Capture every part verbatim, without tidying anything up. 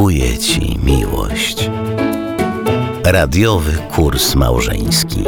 Kupuję ci miłość. Radiowy kurs małżeński.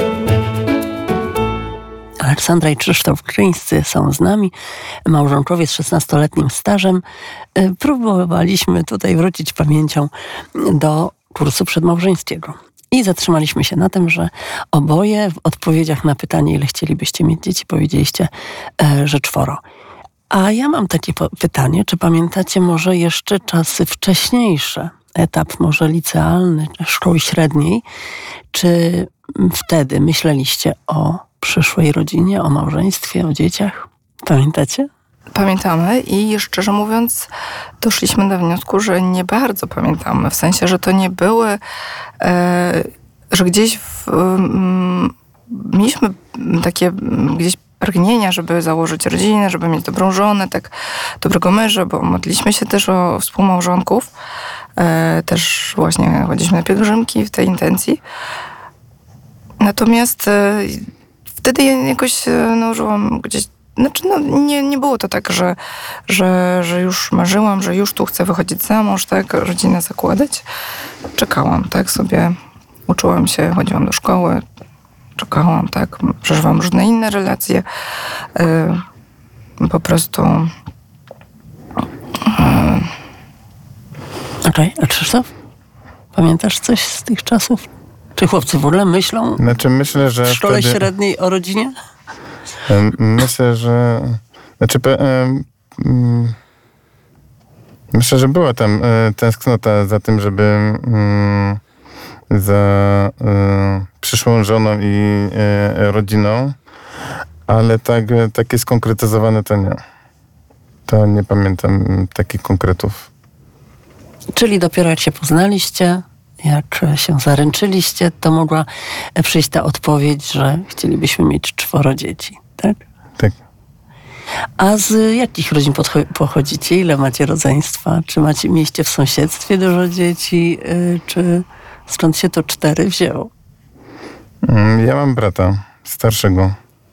Aleksandra i Krzysztof Kryńscy są z nami, małżonkowie z szesnastoletnim stażem. Próbowaliśmy tutaj wrócić pamięcią do kursu przedmałżeńskiego. I zatrzymaliśmy się na tym, że oboje w odpowiedziach na pytanie, ile chcielibyście mieć dzieci, powiedzieliście, że czworo. A ja mam takie pytanie, czy pamiętacie może jeszcze czasy wcześniejsze, etap może licealny, szkoły średniej, czy wtedy myśleliście o przyszłej rodzinie, o małżeństwie, o dzieciach? Pamiętacie? Pamiętamy i szczerze mówiąc doszliśmy do wniosku, że nie bardzo pamiętamy. W sensie, że to nie były, e, że gdzieś w, m, mieliśmy takie gdzieś pragnienia, żeby założyć rodzinę, żeby mieć dobrą żonę, tak dobrego męża, bo modliliśmy się też o współmałżonków. E, też właśnie chodziliśmy na pielgrzymki w tej intencji. Natomiast e, wtedy ja jakoś no, żyłam gdzieś. Znaczy, no, nie, nie było to tak, że, że, że już marzyłam, że już tu chcę wychodzić za mąż, tak, rodzinę zakładać. Czekałam, tak, sobie uczyłam się, chodziłam do szkoły, czekałam, tak, przeżywałam różne inne relacje. Yy, po prostu... Yy. Okej, okay. A Krzysztof? Pamiętasz coś z tych czasów? Czy chłopcy w ogóle myślą znaczy, myślę, że w szkole wtedy... średniej o rodzinie? Myślę, że... Znaczy, um, myślę, że była tam tęsknota za tym, żeby um, za um, przyszłą żoną i e, rodziną, ale tak, takie skonkretyzowane to nie. To nie pamiętam takich konkretów. Czyli dopiero jak się poznaliście, jak się zaręczyliście, to mogła przyjść ta odpowiedź, że chcielibyśmy mieć czworo dzieci, tak? Tak. A z jakich rodzin pochodzicie? Ile macie rodzeństwa? Czy macie, mieliście w sąsiedztwie dużo dzieci? Czy skąd się to cztery wzięło? Ja mam brata starszego.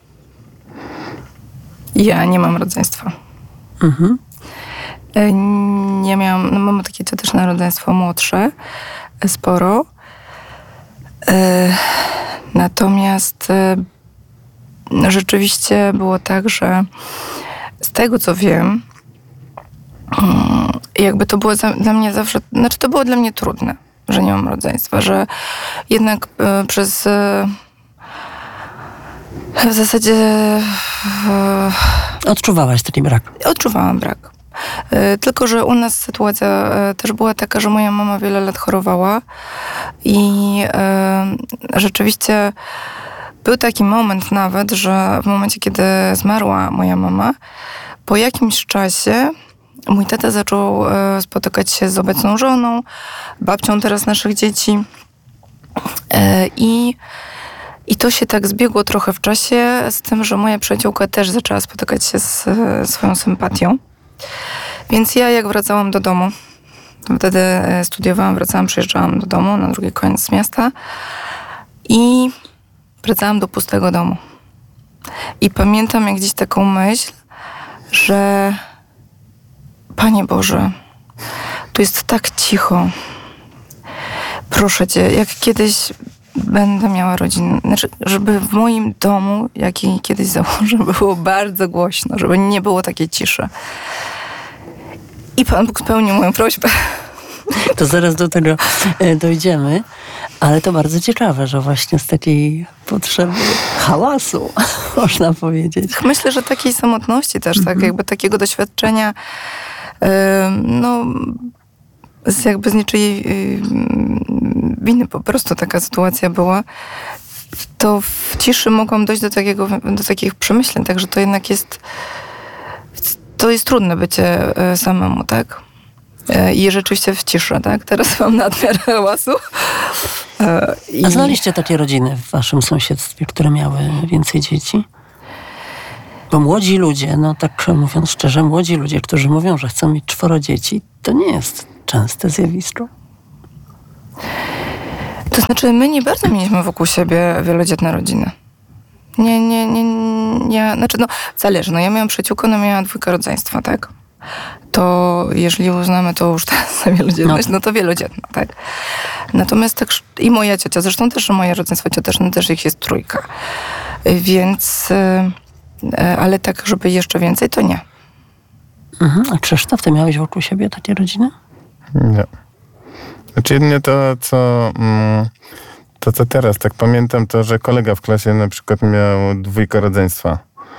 Ja nie mam rodzeństwa. Mhm. Nie miałam, no mam takie cioteczne rodzeństwo młodsze, sporo. E, natomiast e, rzeczywiście było tak, że z tego co wiem, jakby to było za, dla mnie zawsze, znaczy to było dla mnie trudne, że nie mam rodzeństwa, że jednak e, przez e, w zasadzie e, odczuwałaś taki brak? Odczuwałam brak. Tylko że u nas sytuacja też była taka, że moja mama wiele lat chorowała i e, rzeczywiście był taki moment nawet, że w momencie, kiedy zmarła moja mama, po jakimś czasie mój tata zaczął e, spotykać się z obecną żoną, babcią teraz naszych dzieci e, i I to się tak zbiegło trochę w czasie z tym, że moja przyjaciółka też zaczęła spotykać się z e, swoją sympatią. Więc ja jak wracałam do domu, wtedy studiowałam, wracałam, przyjeżdżałam do domu na drugi koniec miasta i wracałam do pustego domu. I pamiętam jak gdzieś taką myśl, że Panie Boże, tu jest tak cicho. Proszę Cię, jak kiedyś będę miała rodzinę, znaczy, żeby w moim domu, jaki kiedyś założę, było bardzo głośno, żeby nie było takiej ciszy. I Pan Bóg spełnił moją prośbę. To zaraz do tego dojdziemy, ale to bardzo ciekawe, że właśnie z takiej potrzeby hałasu, można powiedzieć. Myślę, że takiej samotności też, mm-hmm. tak jakby takiego doświadczenia, yy, no, z jakby z niczyjej yy, winy po prostu taka sytuacja była, to w ciszy mogłam dojść do takiego, do takich przemyśleń, także to jednak jest to jest trudne bycie samemu, tak? I rzeczywiście w ciszy, tak? Teraz mam nadmiar hałasu. I... A znaliście takie rodziny w waszym sąsiedztwie, które miały więcej dzieci? Bo młodzi ludzie, no tak mówiąc szczerze, młodzi ludzie, którzy mówią, że chcą mieć czworo dzieci, to nie jest częste zjawisko. To znaczy, my nie bardzo mieliśmy wokół siebie wielodzietne rodziny. Nie, nie, nie, nie, znaczy no, zależy. No, ja miałam przyjaciółkę, ona miała dwójkę rodzeństwa, tak? to jeżeli uznamy to już teraz za wielodzietność, no. no to wielodzietna, tak? Natomiast tak, i moja ciocia, zresztą też moje rodzeństwo cioteczne, też ich jest trójka. Więc, ale tak, żeby jeszcze więcej, to nie. Mhm. A Krzysztof, ty miałeś wokół siebie takie rodziny? Nie. Znaczy jedynie to, co to, co teraz, tak pamiętam, to, że kolega w klasie na przykład miał dwójkę rodzeństwa.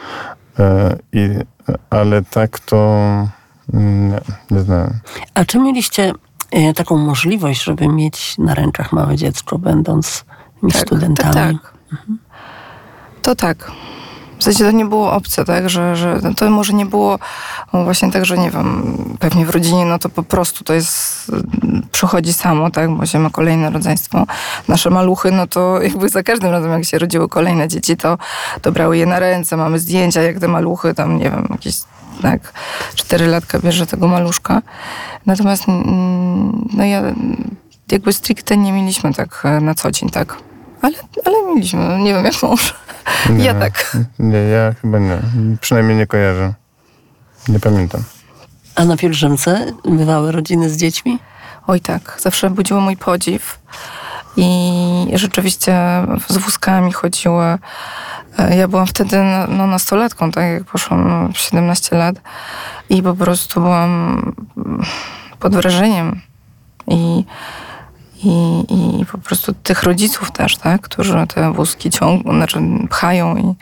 I, ale tak to nie, nie znałem. A czy mieliście taką możliwość, żeby mieć na rękach małe dziecko, będąc tak, studentami? Tak, tak. Mhm. To tak. W sensie to nie było opcja, tak, że, że to może nie było właśnie tak, że nie wiem, pewnie w rodzinie, no to po prostu to jest, przychodzi samo, tak, bo się ma kolejne rodzeństwo. Nasze maluchy, no to jakby za każdym razem, jak się rodziły kolejne dzieci, to, to brały je na ręce, mamy zdjęcia, jak te maluchy, tam nie wiem, jakieś, tak, cztery latka bierze tego maluszka. Natomiast no ja jakby stricte nie mieliśmy tak na co dzień, tak. Ale, ale mieliśmy, nie wiem jak mąż. Nie, ja tak. Nie, ja chyba nie. Przynajmniej nie kojarzę. Nie pamiętam. A na pielgrzymce bywały rodziny z dziećmi? Oj tak, zawsze budziło mój podziw. I rzeczywiście z wózkami chodziły. Ja byłam wtedy no, nastolatką, tak jak poszłam w siedemnaście lat. I po prostu byłam pod wrażeniem. I I, I po prostu tych rodziców też, tak, którzy te wózki ciągną, znaczy pchają i,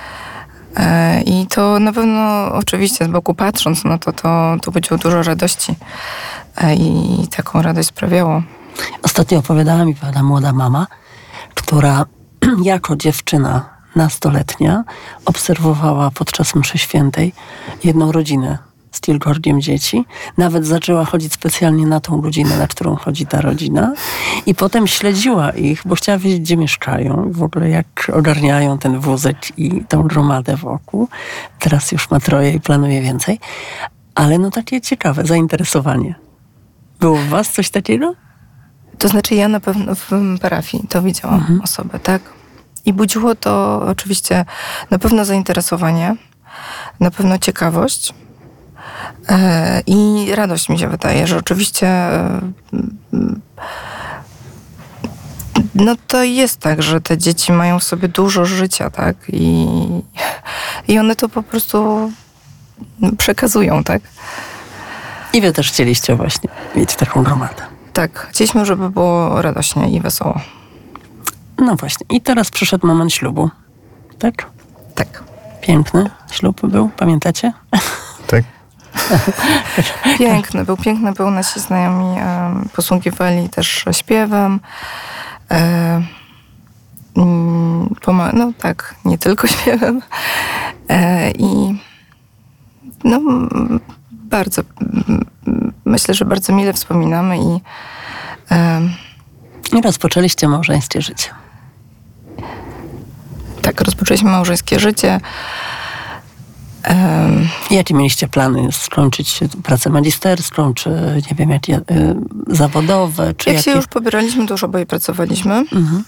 e, i to na pewno oczywiście z boku patrząc, no to to, to budziło dużo radości e, i taką radość sprawiało. Ostatnio opowiadała mi pewna młoda mama, która jako dziewczyna nastoletnia obserwowała podczas mszy świętej jedną rodzinę z kilkorgiem dzieci. Nawet zaczęła chodzić specjalnie na tą godzinę, na którą chodzi ta rodzina. I potem śledziła ich, bo chciała wiedzieć, gdzie mieszkają i w ogóle jak ogarniają ten wózek i tą gromadę wokół. Teraz już ma troje i planuje więcej. Ale no takie ciekawe zainteresowanie. Było u was coś takiego? To znaczy ja na pewno w parafii to widziałam mhm. osobę, tak? I budziło to oczywiście na pewno zainteresowanie, na pewno ciekawość, i radość mi się wydaje, że oczywiście no to jest tak, że te dzieci mają w sobie dużo życia, tak? I, i one to po prostu przekazują, tak? I wy też chcieliście właśnie mieć taką gromadę. Tak, chcieliśmy, żeby było radośnie i wesoło. No właśnie. I teraz przyszedł moment ślubu, tak? Tak. Piękny ślub był, pamiętacie? Tak. Piękny był, piękny był. Nasi znajomi e, posługiwali też śpiewem. E, poma- no tak, nie tylko śpiewem. E, I no bardzo, myślę, że bardzo mile wspominamy i e, I rozpoczęliście małżeńskie życie. Tak, rozpoczęliśmy małżeńskie życie. Um, Jakie mieliście plany? Skończyć pracę magisterską, czy nie wiem, jakie y, zawodowe? Czy jak jakie... się już pobieraliśmy, to już oboje pracowaliśmy. Mhm.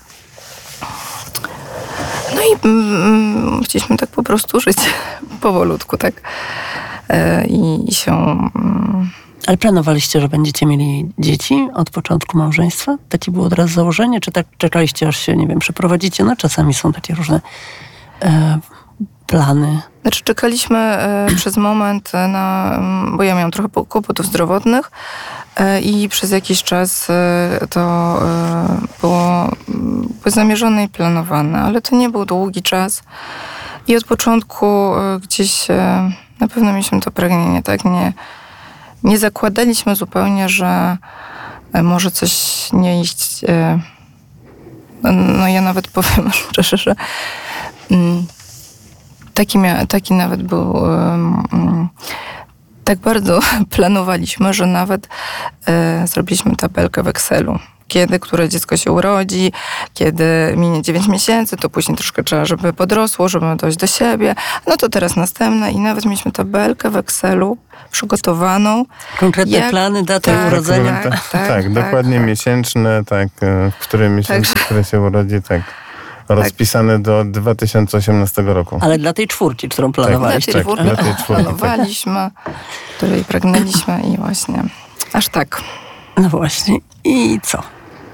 No i mm, chcieliśmy tak po prostu żyć powolutku, tak? E, i, I się... Mm, Ale planowaliście, że będziecie mieli dzieci od początku małżeństwa? Takie było od razu założenie? Czy tak czekaliście, aż się, nie wiem, przeprowadzicie? No czasami są takie różne e, plany. Znaczy czekaliśmy e, przez moment na... Bo ja miałam trochę kłopotów zdrowotnych e, i przez jakiś czas e, to e, było, było zamierzone i planowane, ale to nie był długi czas. I od początku e, gdzieś e, na pewno mieliśmy to pragnienie, tak? Nie, nie zakładaliśmy zupełnie, że e, może coś nie iść. E, no, no ja nawet powiem szczerze, że mm, Taki, mia- taki nawet był, um, tak bardzo planowaliśmy, że nawet e, zrobiliśmy tabelkę w Excelu. Kiedy, które dziecko się urodzi, kiedy minie dziewięć miesięcy, to później troszkę trzeba, żeby podrosło, żeby dojść do siebie. No to teraz następne i nawet mieliśmy tabelkę w Excelu przygotowaną. Konkretne jak, plany, daty tak, urodzenia. Tak, Tak, tak, tak, tak dokładnie tak. miesięczne, tak, w którym miesiącu, Także- które się urodzi, tak. rozpisane do dwa tysiące osiemnastego roku. Ale dla tej czwórki, którą Dla planowaliście. tej tak, czwórki dla tej czwórki, tak. planowaliśmy, której pragnęliśmy i właśnie aż tak. No właśnie. I co?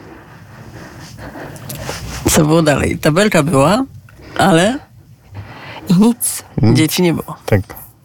Co było dalej? Tabelka była, ale I nic. dzieci nie było. Tak.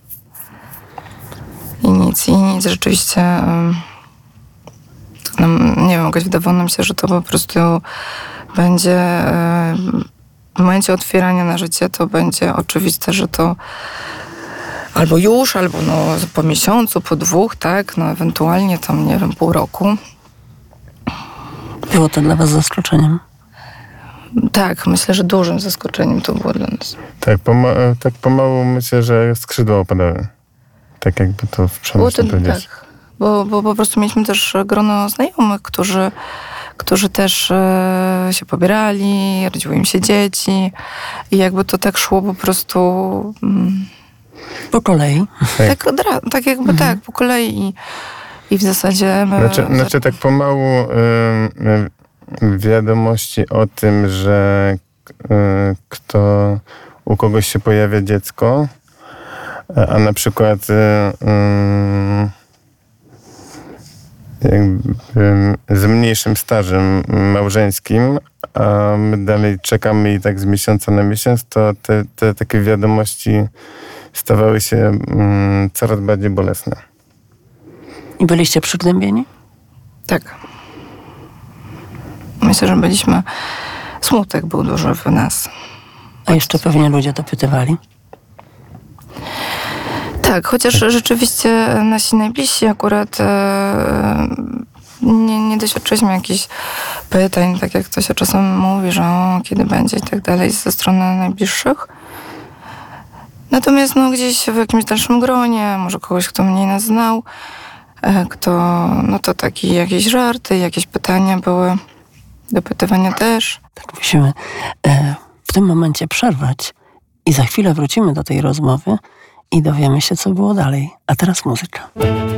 I nic, i nic. Rzeczywiście, ym, no, nie wiem, jakoś wydawało nam się, że to po prostu będzie ym, w momencie otwierania na życie, to będzie oczywiste, że to albo już, albo no, po miesiącu, po dwóch, tak, no ewentualnie tam, nie wiem, pół roku. Było to dla was zaskoczeniem. Tak, myślę, że dużym zaskoczeniem to było dla nas. Tak, poma- tak pomału myślę, że skrzydła opadały. Tak jakby to w Było przemyśle to, powiedzieć. tak, bo, bo po prostu mieliśmy też grono znajomych, którzy, którzy też e, się pobierali, rodziły im się dzieci i jakby to tak szło po prostu mm, Po kolei. Tak. tak, od ra- tak jakby tak, po kolei i, i w zasadzie my, Znaczy, znaczy tak pomału y, y, wiadomości o tym, że y, kto, u kogoś się pojawia dziecko, a na przykład y, y, jakby, y, z mniejszym stażem małżeńskim, a my dalej czekamy i tak z miesiąca na miesiąc, to te, te takie wiadomości stawały się y, coraz bardziej bolesne. I byliście przygnębieni? tak. Myślę, że byliśmy, smutek był duży w nas. A jeszcze pewnie ludzie dopytywali. Tak, chociaż rzeczywiście nasi najbliżsi akurat e, nie, nie doświadczyliśmy jakichś pytań, tak jak to się czasem mówi, że o, kiedy będzie i tak dalej ze strony najbliższych. Natomiast no, gdzieś w jakimś dalszym gronie, może kogoś, kto mniej nas znał, e, kto, no to takie jakieś żarty, jakieś pytania były, dopytywania też. Tak musimy e, w tym momencie przerwać i za chwilę wrócimy do tej rozmowy i dowiemy się, co było dalej. A teraz muzyka.